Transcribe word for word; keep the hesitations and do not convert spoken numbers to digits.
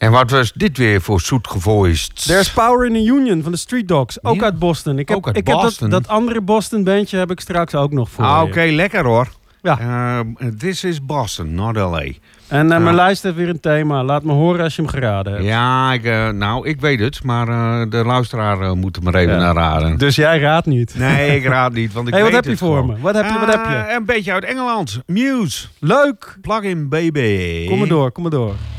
En wat was dit weer voor zoet gevoiced? There's Power in the Union van de Street Dogs. Ook Ja? uit Boston. Ik heb, Ook uit ik Boston. heb dat, dat andere Boston bandje heb ik straks ook nog voor Ah, je. oké, okay, lekker hoor. Ja. Uh, This is Boston, not L A. En uh, Ja. mijn lijst heeft weer een thema. Laat me horen als je hem geraden hebt. Ja, ik, uh, nou, ik weet het, maar uh, de luisteraar uh, moet er maar even Ja. naar raden. Dus jij raadt niet. Nee, ik raad niet, want ik Hey, weet wat heb het je voor gewoon. me? Wat heb je, wat heb je? Uh, een beetje uit Engeland. Muse. Leuk. Plug-in baby. Kom maar door, kom maar door.